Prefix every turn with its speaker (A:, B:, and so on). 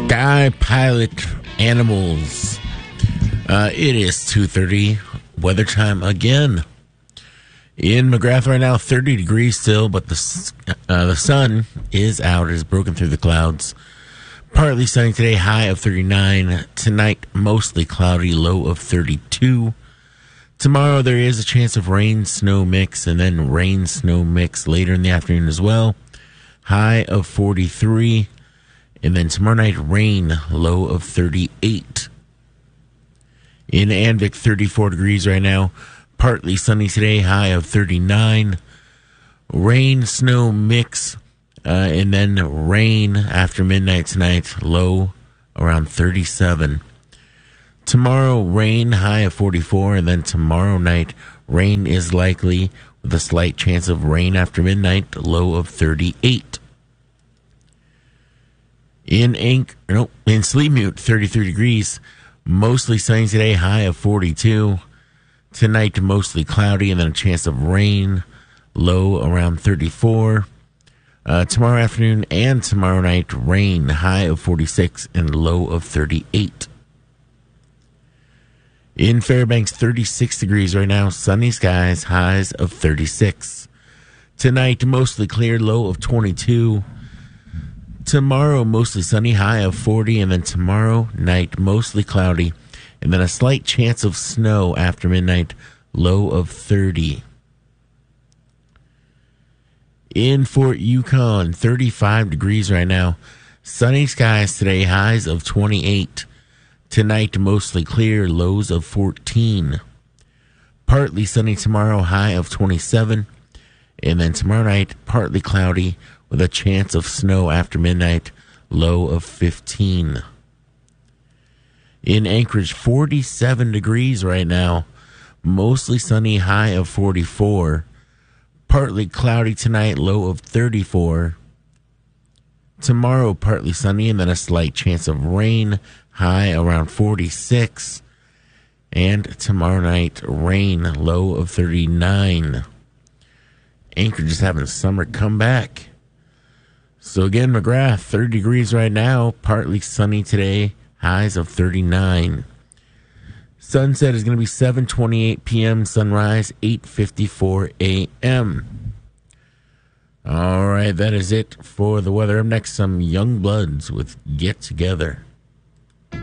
A: Sky Pilot Animals. It is 2:30. Weather time again. In McGrath right now, 30 degrees still, but the sun is out. It has broken through the clouds. Partly sunny today, high of 39. Tonight, mostly cloudy, low of 32. Tomorrow, there is a chance of rain-snow mix, and then rain-snow mix later in the afternoon as well. High of 43. And then tomorrow night, rain, low of 38. In Anvik, 34 degrees right now. Partly sunny today, high of 39. Rain, snow mix, and then rain after midnight tonight, low around 37. Tomorrow, rain, high of 44, and then tomorrow night, rain is likely with a slight chance of rain after midnight, low of 38. In Sleepmute, 33 degrees. Mostly sunny today, high of 42. Tonight, mostly cloudy, and then a chance of rain, low around 34. Tomorrow afternoon and tomorrow night, rain, high of 46 and low of 38. In Fairbanks, 36 degrees right now. Sunny skies, highs of 36. Tonight, mostly clear, low of 22. Tomorrow, mostly sunny, high of 40, and then tomorrow night, mostly cloudy, and then a slight chance of snow after midnight, low of 30. In Fort Yukon, 35 degrees right now. Sunny skies today, highs of 28. Tonight, mostly clear, lows of 14. Partly sunny tomorrow, high of 27. And then tomorrow night, partly cloudy, with a chance of snow after midnight, low of 15. In Anchorage, 47 degrees right now. Mostly sunny, high of 44. Partly cloudy tonight, low of 34. Tomorrow, partly sunny, and then a slight chance of rain, high around 46. And tomorrow night, rain, low of 39. Anchorage is having a summer comeback. So again, McGrath, 30 degrees right now, partly sunny today, highs of 39. Sunset is going to be 7:28 p.m., sunrise 8:54 a.m. All right, that is it for the weather. Up next, some Young Bloods with Get Together.